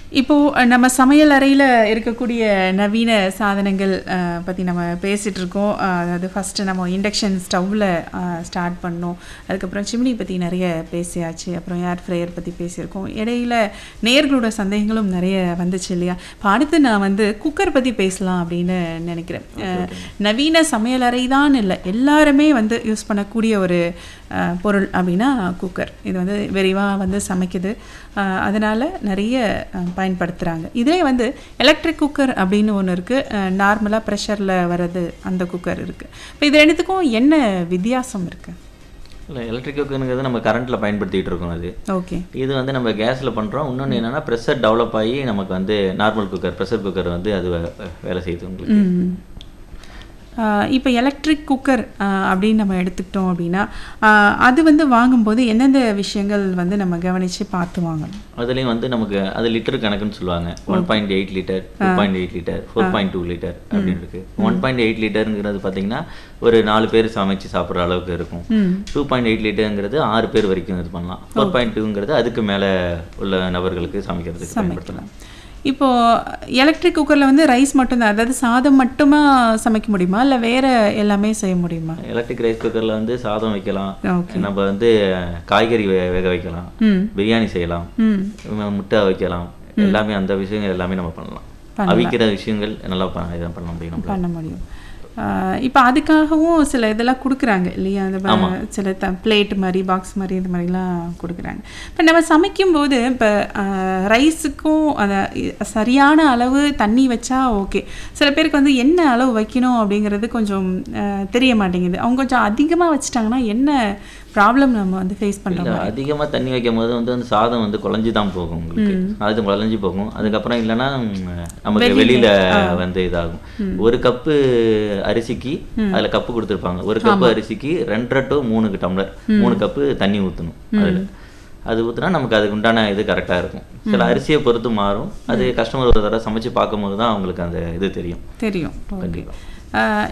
இப்போ நம்ம சமையல் அறையில் இருக்கக்கூடிய நவீன சாதனங்கள் பற்றி நம்ம பேசிகிட்டு இருக்கோம். அதாவது ஃபஸ்ட்டு நம்ம இண்டக்ஷன் ஸ்டவ்வில் ஸ்டார்ட் பண்ணோம். அதுக்கப்புறம் சிம்னி பற்றி நிறைய பேசியாச்சு. அப்புறம் ஏர் ஃப்ரையர் பற்றி பேசியிருக்கோம். இடையில நேர்களோட சந்தேகங்களும் நிறைய வந்துச்சு இல்லையா? இப்போ அடுத்து நான் குக்கர் பற்றி பேசலாம் அப்படின்னு நினைக்கிறேன். நவீன சமையல் அறை தான் இல்லை, எல்லாருமே யூஸ் பண்ணக்கூடிய ஒரு பொருள் அப்படின்னா குக்கர். இது விரைவாக சமைக்குது, அதனால் நிறைய பயன்படுத்துகிறாங்க. இதே எலக்ட்ரிக் குக்கர் அப்படின்னு ஒன்று இருக்குது, நார்மலாக ப்ரெஷரில் வர்றது அந்த குக்கர் இருக்குது. இப்போ இது ரெண்டுத்துக்கும் என்ன வித்தியாசம் இருக்குது? இல்லை, எலக்ட்ரிக் குக்கருங்கிறது நம்ம கரண்ட்டில் பயன்படுத்திகிட்டு இருக்கோம். அது ஓகே. இது நம்ம கேஸில் பண்ணுறோம். இன்னொன்று என்னென்னா ப்ரெஷர் டெவலப் ஆகி நமக்கு நார்மல் குக்கர், ப்ரெஷர் குக்கர் அது வேலை செய்யுது உங்களுக்கு. இப்போ எலக்ட்ரிக் குக்கர் அப்படின்னு நம்ம எடுத்துக்கிட்டோம் அப்படின்னா அது வாங்கும்போது எந்தெந்த விஷயங்கள் நம்ம கவனித்து பார்த்து வாங்கணும்? அதுலேயும் நமக்கு அது லிட்டர் கணக்குன்னு சொல்லுவாங்க. 1.8 லிட்டர், 2.8 லிட்டர், 4.2 லிட்டர் அப்படின்னு இருக்குது. 1.8 லிட்டருங்கிறது பார்த்தீங்கன்னா ஒரு 4 பேர் சமைச்சு சாப்பிட்ற அளவுக்கு இருக்கும். 2.8 லிட்டருங்கிறது 6 பேர் வரைக்கும் இது பண்ணலாம். 4.2ங்கிறது அதுக்கு மேலே உள்ள நபர்களுக்கு சமைக்கிறதுக்கு பயன்படுத்தலாம். இப்போது எலக்ட்ரிக் குக்கரில் ரைஸ் மட்டும்தான், அதாவது சாதம் மட்டுமா சமைக்க முடியுமா, இல்லை வேறு எல்லாமே செய்ய முடியுமா? எலக்ட்ரிக் ரைஸ் குக்கரில் சாதம் வைக்கலாம், நம்ம காய்கறி வேக வைக்கலாம், பிரியாணி செய்யலாம், முட்டை வைக்கலாம், எல்லாமே அந்த விஷயங்கள் எல்லாமே நம்ம பண்ணலாம். அவிக்கிற விஷயங்கள் நல்லா பண்ண முடியும். இப்போ அதுக்காகவும் சில இதெல்லாம் கொடுக்குறாங்க இல்லையா? அந்த சில பிளேட் மாதிரி, பாக்ஸ் மாதிரி, இந்த மாதிரிலாம் கொடுக்குறாங்க. இப்போ நம்ம சமைக்கும்போது இப்போ ரைஸுக்கும் அந்த சரியான அளவு தண்ணி வச்சா ஓகே. சில பேருக்கு என்ன அளவு வைக்கணும் அப்படிங்கிறது கொஞ்சம் தெரிய மாட்டேங்குது. அவங்க கொஞ்சம் அதிகமாக வச்சுட்டாங்கன்னா என்ன ப்ராப்ளம் நம்ம ஃபேஸ் பண்ணுறோம்? அதிகமாக தண்ணி வைக்கும் போது அந்த சாதம் குழஞ்சி தான் போகும் உங்களுக்கு. அது குழஞ்சி போகும். அதுக்கப்புறம் இல்லைன்னா நமக்கு வெளியில் இதாகும். 1 கப்பு அரிசிக்கு அதில் கப்பு கொடுத்துருப்பாங்க. 1 கப்பு அரிசிக்கு 2.5 to 3 டம்ளர் 3 கப்பு தண்ணி ஊற்றணும். அதில் அது ஊற்றினா நமக்கு அதுக்கு உண்டான இது கரெக்டாக இருக்கும். சில அரிசியை பொறுத்து மாறும். அது கஸ்டமர் ஒரு தடவை சமைச்சு பார்க்கும்போது தான் அவங்களுக்கு அந்த இது தெரியும். கண்டிப்பாக.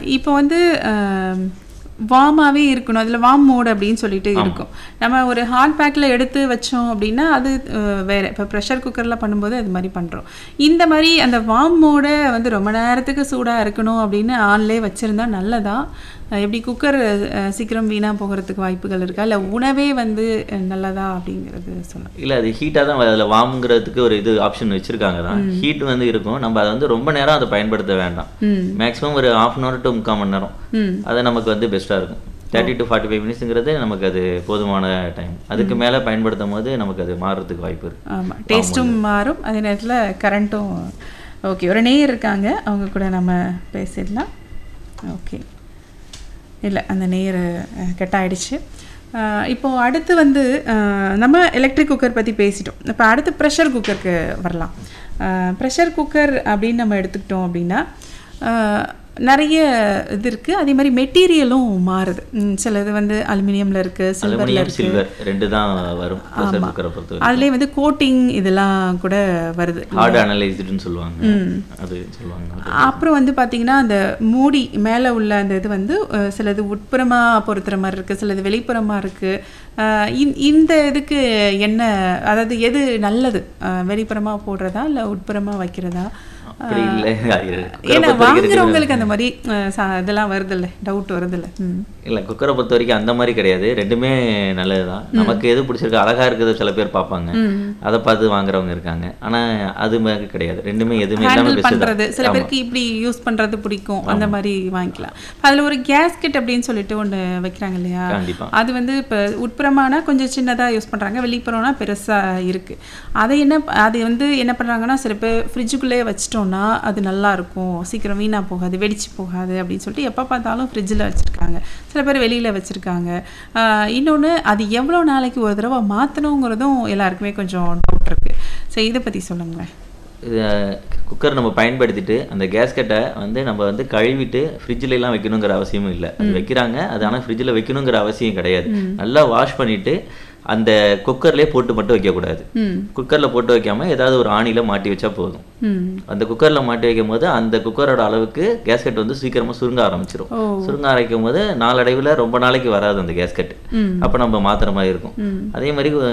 இப்போ வார்மாகவே இருக்கணும், அதில் வார்ம் மோட் அப்படின்னு சொல்லிட்டு இருக்கும். நம்ம ஒரு ஹாட் பேக்கில் எடுத்து வச்சோம் அப்படின்னா அது வேறு. இப்போ ப்ரெஷர் குக்கரில் பண்ணும்போது அது மாதிரி பண்ணுறோம். இந்த மாதிரி அந்த வார்ம் மோடை ரொம்ப நேரத்துக்கு சூடாக இருக்கணும் அப்படின்னு ஆன்லேயே வச்சுருந்தா நல்லதா? எப்படி குக்கர் சீக்கிரம் வீணாக போகிறதுக்கு வாய்ப்புகள் இருக்கா, இல்லை உணவே நல்லதா அப்படிங்கிறது சொல்லலாம்? இல்லை, அது ஹீட்டாக தான் அதில் வாங்குறதுக்கு ஒரு இது ஆப்ஷன் வச்சுருக்காங்க தான். ஹீட் இருக்கும். நம்ம அதை ரொம்ப நேரம் அதை பயன்படுத்த வேண்டாம். மேக்ஸிமம் ஒரு 1/2 hour to 3/4 மணி நேரம் அது நமக்கு பெஸ்ட்டாக இருக்கும். 30 to 45 மினிட்ஸுங்கிறது நமக்கு அது போதுமான டைம். அதுக்கு மேலே பயன்படுத்தும் போது நமக்கு அது மாறுறதுக்கு வாய்ப்பு இருக்குது. ஆமாம், டேஸ்ட்டும் மாறும், அதே நேரத்தில் கரண்ட்டும். ஓகே, ஒரு நேயர் இருக்காங்க, அவங்க கூட நம்ம பேசிடலாம். ஓகே, இல்லை, அந்த நேர் கட் ஆகிடுச்சு. இப்போது அடுத்து நம்ம எலக்ட்ரிக் குக்கர் பற்றி பேசிட்டோம். இப்போ அடுத்து ப்ரெஷர் குக்கருக்கு வரலாம். ப்ரெஷர் குக்கர் அப்படின்னு நம்ம எடுத்துக்கிட்டோம் அப்படின்னா நிறைய இது இருக்குது. அதே மாதிரி மெட்டீரியலும் மாறுது. சிலது அலுமினியமில் இருக்குது, சில்வரில் இருக்குது, சில்வர் 2 தான் வரும். அதுலேயே கோட்டிங் இதெல்லாம் கூட வருது, ஹார்ட் அனலைஸ்டுன்னு சொல்லுவாங்க. அது சொல்லுவாங்க. அப்புறம் பார்த்திங்கன்னா அந்த மூடி மேலே உள்ள அந்த இது சிலது உட்புறமாக பொறுத்துற மாதிரி இருக்குது, சிலது வெளிப்புறமாக இருக்குது. இந்த இதுக்கு என்ன, அதாவது எது நல்லது, வெளிப்புறமாக போடுறதா இல்லை உட்புறமாக வைக்கிறதா? ஏன்னா வாங்குறவங்களுக்கு அந்த மாதிரி இதெல்லாம் வருதில்ல, டவுட் வருதில்ல. இல்லை, குக்கரை பொறுத்த வரைக்கும் அந்த மாதிரி கிடையாது. ரெண்டுமே நல்லது தான். நமக்கு எது பிடிச்சிருக்கு, அழகாக இருக்குது சில பேர் பார்ப்பாங்க, அதை பார்த்து வாங்குறவங்க இருக்காங்க. ஆனால் அது மாதிரி கிடையாது. ரெண்டுமே எதுவுமே பண்ணுறது, சில பேருக்கு இப்படி யூஸ் பண்ணுறது பிடிக்கும், அந்த மாதிரி வாங்கிக்கலாம். அதில் ஒரு கேஸ்கெட் அப்படின்னு சொல்லிட்டு ஒன்று வைக்கிறாங்க இல்லையா? அது இப்போ உட்புறமானா கொஞ்சம் சின்னதாக யூஸ் பண்ணுறாங்க, வெளிப்புறம்னா பெருசாக இருக்குது. அது என்ன பண்ணுறாங்கன்னா, சில பேர் ஃப்ரிட்ஜுக்குள்ளேயே வச்சுட்டோம்னா அது நல்லா இருக்கும், சீக்கிரம் வீணாக போகாது, வெடிச்சு போகாது அப்படின்னு சொல்லிட்டு எப்போ பார்த்தாலும் ஃப்ரிட்ஜில் வச்சுருக்காங்க. சில பேர் வெளியில் வச்சுருக்காங்க. இன்னொன்று, அது எவ்வளோ நாளைக்கு ஒரு தடவை மாற்றணுங்கிறதும் எல்லாருக்குமே கொஞ்சம் டவுட் இருக்குது. ஸோ இதை பற்றி சொல்லுங்களேன். குக்கர் நம்ம பயன்படுத்திட்டு அந்த கேஸ்கெட்டை நம்ம கழுவிட்டு ஃப்ரிட்ஜிலலாம் வைக்கணுங்கிற அவசியமும் இல்லை. அது வைக்கிறாங்க, அது ஆனால் ஃப்ரிட்ஜில் வைக்கணுங்கிற அவசியம் கிடையாது. நல்லா வாஷ் பண்ணிவிட்டு அந்த குக்கர்லேயே போட்டு மட்டும் வைக்கக்கூடாது. குக்கரில் போட்டு வைக்காமல் ஏதாவது ஒரு ஆணியில் மாட்டி வச்சா போதும். அந்த குக்கரில் மாட்டி வைக்கும் போது அந்த குக்கரோட அளவுக்கு கேஸ்கெட் சீக்கிரமாக சுருங்க ஆரம்பிச்சிடும். சுருங்க ஆரம்பிக்கும் போது நாளடைவில் ரொம்ப நாளைக்கு வராது அந்த கேஸ்கெட். அப்போ நம்ம மாத்திர மாதிரி இருக்கும். அதே மாதிரி